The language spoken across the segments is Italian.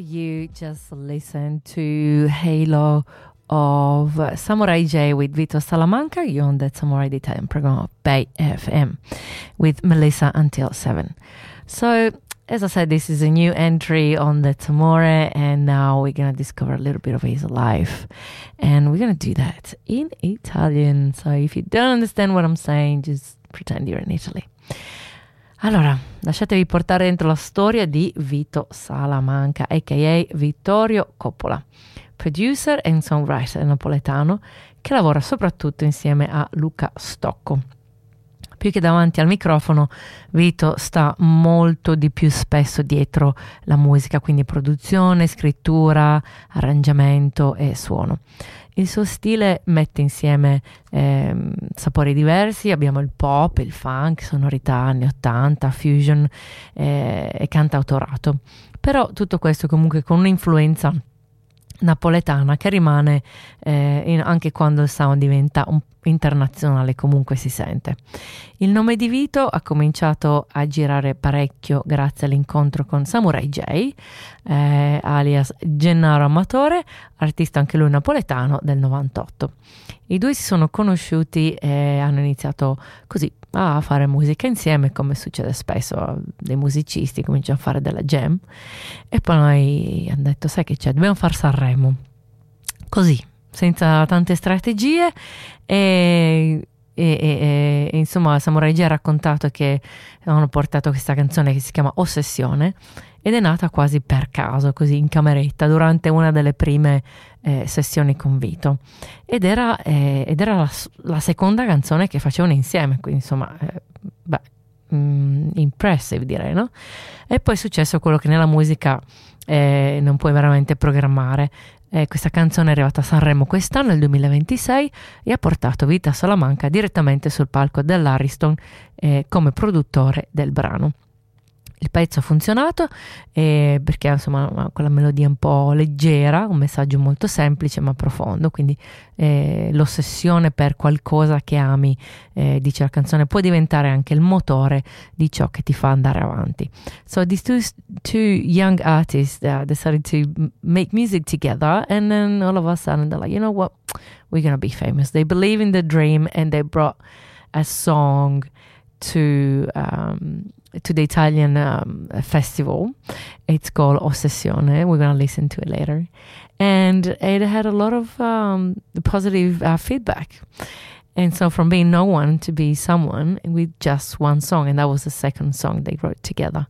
You just listened to Halo of Samurai J with Vito Salamanca. You're on that Samurai the Italian program of Bay FM with Melissa until 7. So, as I said, this is a new entry on the Tamore, and now we're going to discover a little bit of his life. And we're going to do that in Italian. So if you don't understand what I'm saying, just pretend you're in Italy. Allora, lasciatevi portare dentro la storia di Vito Salamanca, a.k.a. Vittorio Coppola, producer and songwriter napoletano che lavora soprattutto insieme a Luca Stocco. Più che davanti al microfono, Vito sta molto di più spesso dietro la musica, quindi produzione, scrittura, arrangiamento e suono. Il suo stile mette insieme sapori diversi, abbiamo il pop, il funk, sonorità anni 80, fusion e cantautorato. Però tutto questo comunque con un'influenza napoletana che rimane anche quando il sound diventa internazionale, comunque si sente. Il nome di Vito ha cominciato a girare parecchio grazie all'incontro con Samurai J, alias Gennaro Amatore, artista anche lui napoletano del 98. I due si sono conosciuti e hanno iniziato così a fare musica insieme, come succede spesso, dei musicisti cominciano a fare della jam e poi hanno detto: sai che c'è, dobbiamo far Sanremo, così, senza tante strategie e insomma Samurai J ha raccontato che hanno portato questa canzone che si chiama Ossessione ed è nata quasi per caso, così in cameretta durante una delle prime sessioni con Vito ed era la seconda canzone che facevano insieme, quindi insomma impressive, direi, no? E poi è successo quello che nella musica non puoi veramente programmare. Questa canzone è arrivata a Sanremo quest'anno, nel 2026, e ha portato Vito Salamanca direttamente sul palco dell'Ariston come produttore del brano. Il pezzo ha funzionato perché insomma ha quella melodia un po' leggera, un messaggio molto semplice ma profondo, quindi l'ossessione per qualcosa che ami, dice la canzone, può diventare anche il motore di ciò che ti fa andare avanti. So these two young artists decided to make music together, and then all of a sudden they're like, you know what, we're gonna be famous. They believe in the dream and they brought a song to the Italian festival. It's called Ossessione. We're going to listen to it later. And it had a lot of positive feedback. And so from being no one to be someone with just one song, and that was the second song they wrote together.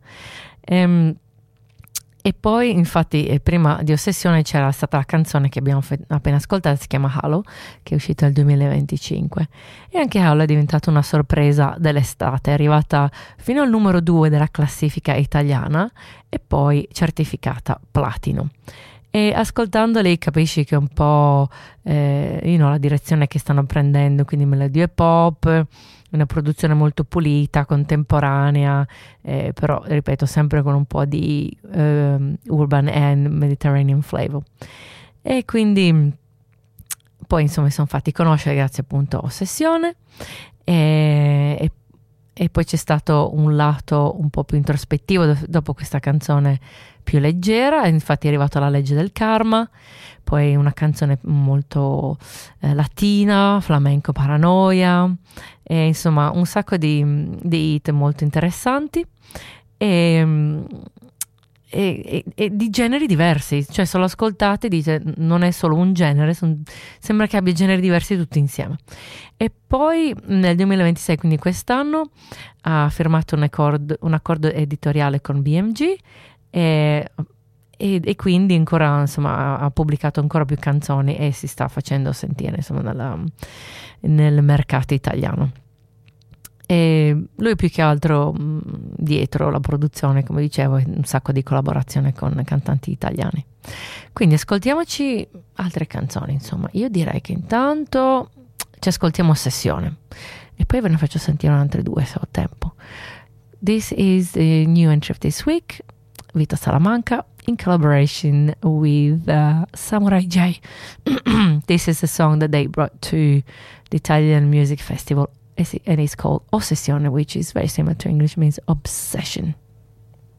E poi infatti prima di Ossessione c'era stata la canzone che abbiamo appena ascoltato, si chiama Halo, che è uscita nel 2025, e anche Halo è diventata una sorpresa dell'estate, è arrivata fino al numero 2 della classifica italiana e poi certificata platino. E ascoltandoli capisci che è un po' la direzione che stanno prendendo, quindi melodie pop, una produzione molto pulita, contemporanea, però ripeto sempre con un po' di urban and Mediterranean flavor. E quindi poi insomma si sono fatti conoscere grazie appunto a Ossessione e poi c'è stato un lato un po' più introspettivo dopo questa canzone più leggera, infatti è arrivata La legge del karma, poi una canzone molto latina, flamenco paranoia, e insomma un sacco di hit molto interessanti e di generi diversi, cioè solo ascoltate dice non è solo un genere, sembra che abbia generi diversi tutti insieme. E poi nel 2026, quindi quest'anno, ha firmato un accordo editoriale con BMG e quindi ancora insomma ha pubblicato ancora più canzoni e si sta facendo sentire insomma nel mercato italiano. E lui più che altro dietro la produzione, come dicevo, un sacco di collaborazione con cantanti italiani. Quindi ascoltiamoci altre canzoni, insomma. Io direi che intanto ci ascoltiamo Ossessione e poi ve ne faccio sentire altre due se ho tempo. This is the new entry of this week, Vito Salamanca in collaboration with Samurai J. This is a song that they brought to the Italian Music Festival, and it's called Ossessione, which is very similar to English, means obsession.